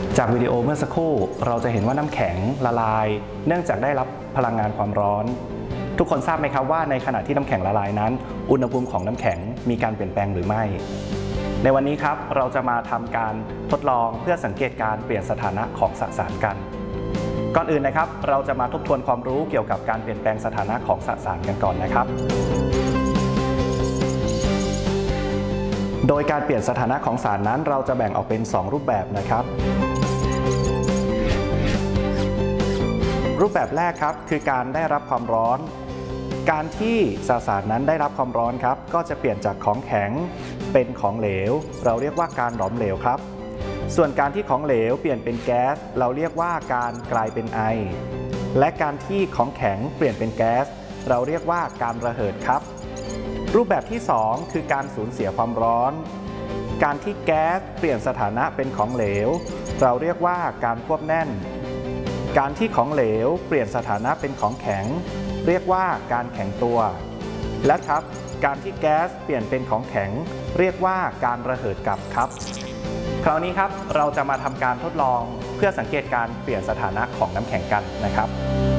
จากวิดีโอเมื่อสักครู่เราจะเห็นว่าน้ำแข็งละลายเนื่องจากได้รับพลังงานความร้อนทุกคนทราบไหมครับว่าในขณะที่น้ำแข็งละลายนั้นอุณหภูมิของน้ำแข็งมีการเปลี่ยนแปลงหรือไม่ในวันนี้ครับเราจะมาทำการทดลองเพื่อสังเกตการเปลี่ยนสถานะของสสารกันก่อนอื่นนะครับเราจะมาทบทวนความรู้เกี่ยวกับการเปลี่ยนแปลงสถานะของสสารกันก่อนนะครับโดยการเปลี่ยนสถานะของสารนั้นเราจะแบ่งออกเป็น2รูปแบบนะครับรูปแบบแรกครับคือการได้รับความร้อนการที่สสารนั้นได้รับความร้อนครับก็จะเปลี่ยนจากของแข็งเป็นของเหลวเราเรียกว่าการหลอมเหลวครับส่วนการที่ของเหลวเปลี่ยนเป็นแก๊สเราเรียกว่าการกลายเป็นไอและการที่ของแข็งเปลี่ยนเป็นแก๊สเราเรียกว่าการระเหิดครับรูปแบบที่2คือการสูญเสียความร้อนการที่แก๊สเปลี่ยนสถานะเป็นของเหลวเราเรียกว่าการควบแน่นการที่ของเหลวเปลี่ยนสถานะเป็นของแข็งเรียกว่าการแข็งตัวและครับการที่แก๊สเปลี่ยนเป็นของแข็งเรียกว่าการระเหิดกลับครับคราวนี้ครับเราจะมาทำการทดลองเพื่อสังเกตการเปลี่ยนสถานะของน้ำแข็งกันนะครับ